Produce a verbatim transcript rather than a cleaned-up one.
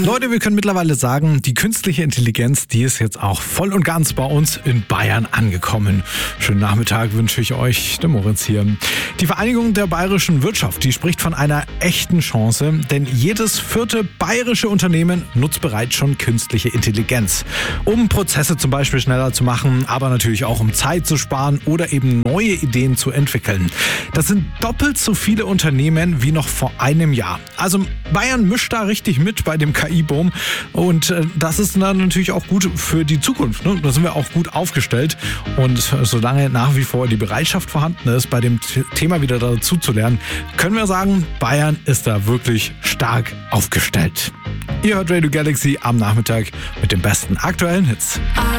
Leute, wir können mittlerweile sagen, die künstliche Intelligenz, die ist jetzt auch voll und ganz bei uns in Bayern angekommen. Schönen Nachmittag wünsche ich euch, der Moritz hier. Die Vereinigung der bayerischen Wirtschaft, die spricht von einer echten Chance, denn jedes vierte bayerische Unternehmen nutzt bereits schon künstliche Intelligenz. Um Prozesse zum Beispiel schneller zu machen, aber natürlich auch um Zeit zu sparen oder eben neue Ideen zu entwickeln. Das sind doppelt so viele Unternehmen wie noch vor einem Jahr. Also Bayern mischt da richtig mit bei dem K I-Boom und äh, das ist dann natürlich auch gut für die Zukunft. Ne? Da sind wir auch gut aufgestellt und solange nach wie vor die Bereitschaft vorhanden ist, bei dem T- Thema wieder dazu zu lernen, können wir sagen, Bayern ist da wirklich stark aufgestellt. Ihr hört Radio Galaxy am Nachmittag mit den besten aktuellen Hits.